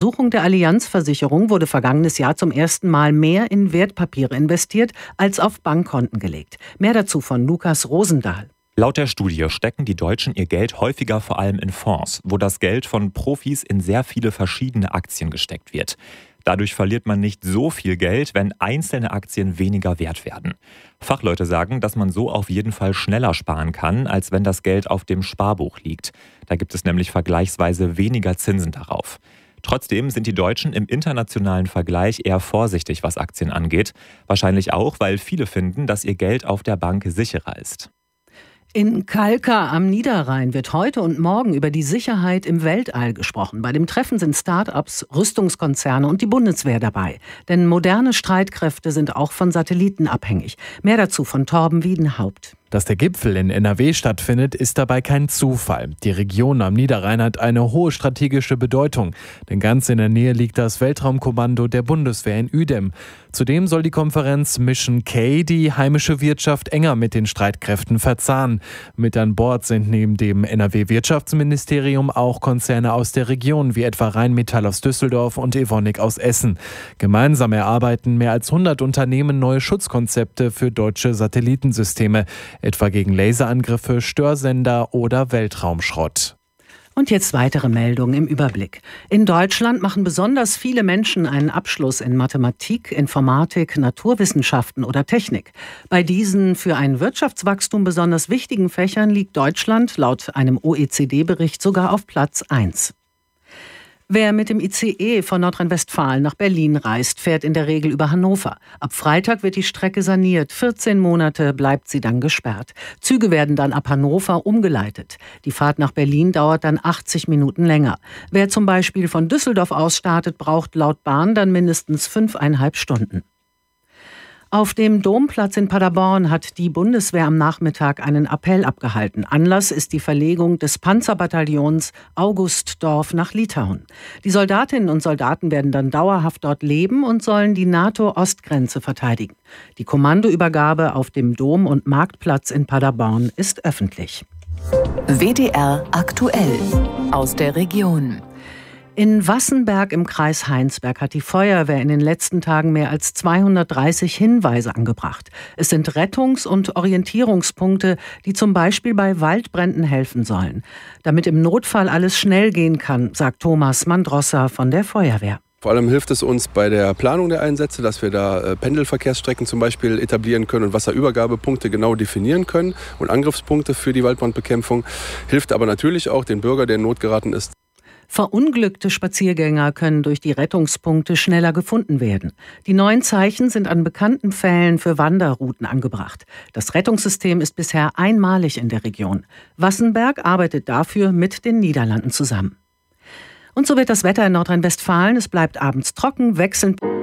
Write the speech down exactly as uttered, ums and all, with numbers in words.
Untersuchung der Allianz-Versicherung wurde vergangenes Jahr zum ersten Mal mehr in Wertpapiere investiert als auf Bankkonten gelegt. Mehr dazu von Lukas Rosendahl. Laut der Studie stecken die Deutschen ihr Geld häufiger vor allem in Fonds, wo das Geld von Profis in sehr viele verschiedene Aktien gesteckt wird. Dadurch verliert man nicht so viel Geld, wenn einzelne Aktien weniger wert werden. Fachleute sagen, dass man so auf jeden Fall schneller sparen kann, als wenn das Geld auf dem Sparbuch liegt. Da gibt es nämlich vergleichsweise weniger Zinsen darauf. Trotzdem sind die Deutschen im internationalen Vergleich eher vorsichtig, was Aktien angeht. Wahrscheinlich auch, weil viele finden, dass ihr Geld auf der Bank sicherer ist. In Kalka am Niederrhein wird heute und morgen über die Sicherheit im Weltall gesprochen. Bei dem Treffen sind Start-ups, Rüstungskonzerne und die Bundeswehr dabei. Denn moderne Streitkräfte sind auch von Satelliten abhängig. Mehr dazu von Torben Wiedenhaupt. Dass der Gipfel in N R W stattfindet, ist dabei kein Zufall. Die Region am Niederrhein hat eine hohe strategische Bedeutung, denn ganz in der Nähe liegt das Weltraumkommando der Bundeswehr in Uedem. Zudem soll die Konferenz Mission K die heimische Wirtschaft enger mit den Streitkräften verzahnen. Mit an Bord sind neben dem N R W-Wirtschaftsministerium auch Konzerne aus der Region, wie etwa Rheinmetall aus Düsseldorf und Evonik aus Essen. Gemeinsam erarbeiten mehr als hundert Unternehmen neue Schutzkonzepte für deutsche Satellitensysteme, etwa gegen Laserangriffe, Störsender oder Weltraumschrott. Und jetzt weitere Meldungen im Überblick. In Deutschland machen besonders viele Menschen einen Abschluss in Mathematik, Informatik, Naturwissenschaften oder Technik. Bei diesen für ein Wirtschaftswachstum besonders wichtigen Fächern liegt Deutschland laut einem O E C D-Bericht sogar auf Platz eins. Wer mit dem I C E von Nordrhein-Westfalen nach Berlin reist, fährt in der Regel über Hannover. Ab Freitag wird die Strecke saniert. vierzehn Monate bleibt sie dann gesperrt. Züge werden dann ab Hannover umgeleitet. Die Fahrt nach Berlin dauert dann achtzig Minuten länger. Wer zum Beispiel von Düsseldorf aus startet, braucht laut Bahn dann mindestens fünfeinhalb Stunden. Auf dem Domplatz in Paderborn hat die Bundeswehr am Nachmittag einen Appell abgehalten. Anlass ist die Verlegung des Panzerbataillons Augustdorf nach Litauen. Die Soldatinnen und Soldaten werden dann dauerhaft dort leben und sollen die NATO-Ostgrenze verteidigen. Die Kommandoübergabe auf dem Dom- und Marktplatz in Paderborn ist öffentlich. W D R aktuell aus der Region. In Wassenberg im Kreis Heinsberg hat die Feuerwehr in den letzten Tagen mehr als zweihundertdreißig Hinweise angebracht. Es sind Rettungs- und Orientierungspunkte, die zum Beispiel bei Waldbränden helfen sollen. Damit im Notfall alles schnell gehen kann, sagt Thomas Mandrossa von der Feuerwehr. Vor allem hilft es uns bei der Planung der Einsätze, dass wir da äh, Pendelverkehrsstrecken zum Beispiel etablieren können und Wasserübergabepunkte genau definieren können und Angriffspunkte für die Waldbrandbekämpfung. Hilft aber natürlich auch den Bürger, der in Not geraten ist. Verunglückte Spaziergänger können durch die Rettungspunkte schneller gefunden werden. Die neuen Zeichen sind an bekannten Pfählen für Wanderrouten angebracht. Das Rettungssystem ist bisher einmalig in der Region. Wassenberg arbeitet dafür mit den Niederlanden zusammen. Und so wird das Wetter in Nordrhein-Westfalen. Es bleibt abends trocken, wechselnd